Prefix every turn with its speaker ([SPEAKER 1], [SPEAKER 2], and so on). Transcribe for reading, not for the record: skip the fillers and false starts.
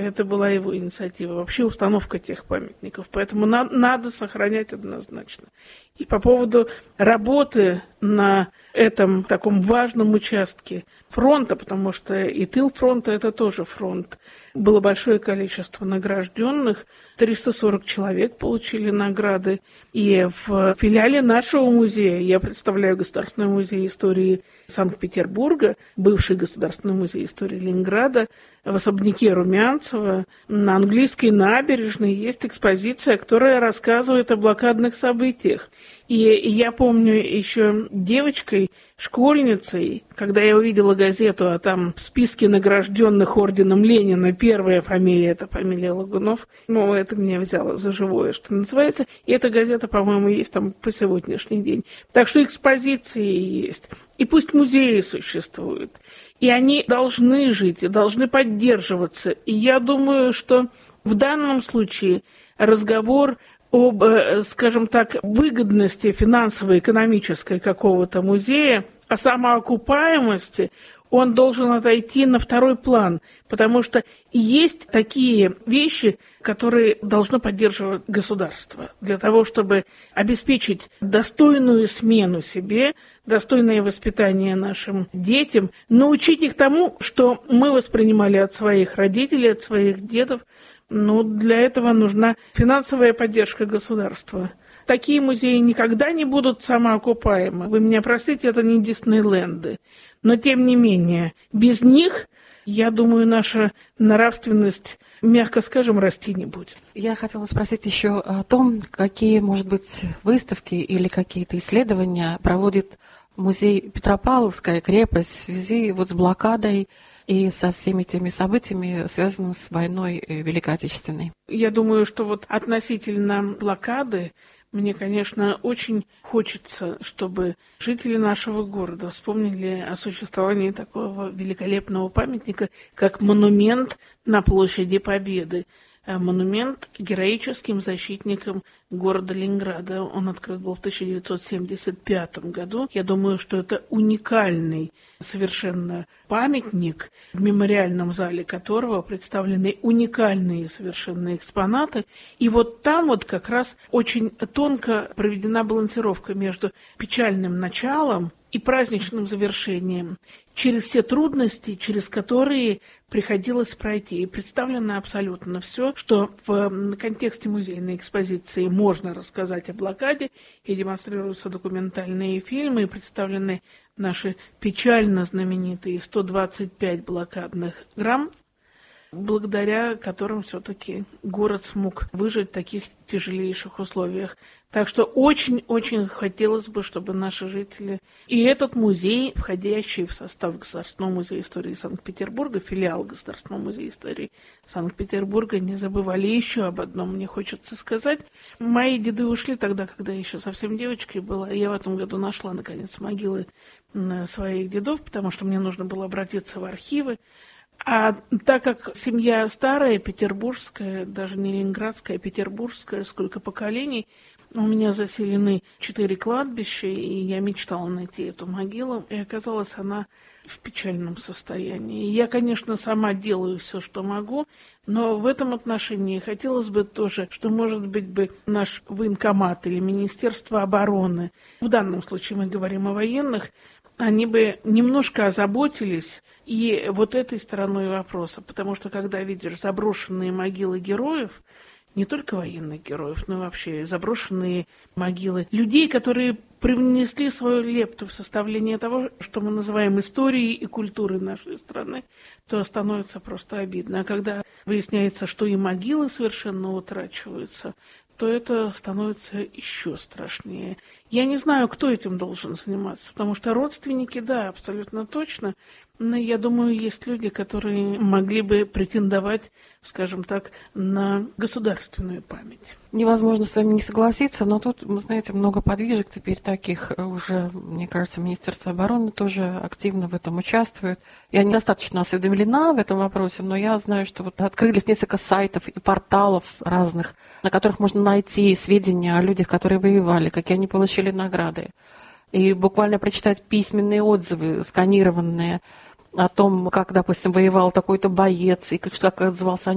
[SPEAKER 1] Это была его инициатива. Вообще установка тех памятников. Поэтому надо сохранять однозначно. И по поводу работы на этом таком важном участке фронта, потому что и тыл фронта – это тоже фронт, было большое количество награжденных. 340 человек получили награды. И в филиале нашего музея, я представляю Государственный музей истории Санкт-Петербурга, бывший Государственный музей истории Ленинграда, в особняке Румянцева на английской набережной есть экспозиция, которая рассказывает о блокадных событиях. И я помню еще девочкой, школьницей, когда я увидела газету, а там в списке награжденных орденом Ленина первая фамилия, это фамилия Лагунов. Ну, это меня взяло за живое, что называется. И эта газета, по-моему, есть там по сегодняшний день. Так что экспозиции есть. И пусть музеи существуют. И они должны жить, и должны поддерживаться. И я думаю, что в данном случае разговор об, скажем так, выгодности финансово-экономической какого-то музея, о самоокупаемости, он должен отойти на второй план, потому что есть такие вещи, которые должно поддерживать государство для того, чтобы обеспечить достойную смену себе, достойное воспитание нашим детям, научить их тому, что мы воспринимали от своих родителей, от своих дедов. Но для этого нужна финансовая поддержка государства. Такие музеи никогда не будут самоокупаемы. Вы меня простите, это не Диснейленды. Но, тем не менее, без них, я думаю, наша нравственность, мягко скажем, расти не будет.
[SPEAKER 2] Я хотела спросить еще о том, какие, может быть, выставки или какие-то исследования проводит музей Петропавловская крепость в связи вот с блокадой и со всеми теми событиями, связанными с войной Великой Отечественной.
[SPEAKER 1] Я думаю, что вот относительно блокады, мне, конечно, очень хочется, чтобы жители нашего города вспомнили о существовании такого великолепного памятника, как монумент на площади Победы. Монумент героическим защитникам города Ленинграда. Он открыт был в 1975 году. Я думаю, что это уникальный совершенно памятник, в мемориальном зале которого представлены уникальные совершенно экспонаты. И вот там вот как раз очень тонко проведена балансировка между печальным началом и праздничным завершением, через все трудности, через которые приходилось пройти. И представлено абсолютно все, что в контексте музейной экспозиции можно рассказать о блокаде, и демонстрируются документальные фильмы, и представлены наши печально знаменитые 125 блокадных грамм, благодаря которым все-таки город смог выжить в таких тяжелейших условиях. Так что очень-очень хотелось бы, чтобы наши жители и этот музей, входящий в состав Государственного музея истории Санкт-Петербурга, филиал Государственного музея истории Санкт-Петербурга, не забывали еще об одном, мне хочется сказать. Мои деды ушли тогда, когда я еще совсем девочкой была. Я в этом году нашла, наконец, могилы своих дедов, потому что мне нужно было обратиться в архивы. А так как семья старая, петербургская, даже не ленинградская, а петербургская, сколько поколений, у меня заселены 4 кладбища, и я мечтала найти эту могилу, и оказалась она в печальном состоянии. Я, конечно, сама делаю все, что могу, но в этом отношении хотелось бы тоже, что, может быть, бы наш военкомат или Министерство обороны, в данном случае мы говорим о военных, они бы немножко озаботились и вот этой стороной вопроса, потому что, когда видишь заброшенные могилы героев, не только военных героев, но и вообще заброшенные могилы людей, которые привнесли свою лепту в составление того, что мы называем историей и культурой нашей страны, то становится просто обидно. А когда выясняется, что и могилы совершенно утрачиваются, то это становится еще страшнее. Я не знаю, кто этим должен заниматься, потому что родственники, да, абсолютно точно, но я думаю, есть люди, которые могли бы претендовать, скажем так, на государственную память.
[SPEAKER 2] Невозможно с вами не согласиться, но тут, вы знаете, много подвижек теперь таких уже, мне кажется, Министерство обороны тоже активно в этом участвует. Я недостаточно осведомлена в этом вопросе, но я знаю, что вот открылись несколько сайтов и порталов разных, на которых можно найти сведения о людях, которые воевали, какие они получили награды. И буквально прочитать письменные отзывы, сканированные, о том, как, допустим, воевал такой-то боец, и как отзывался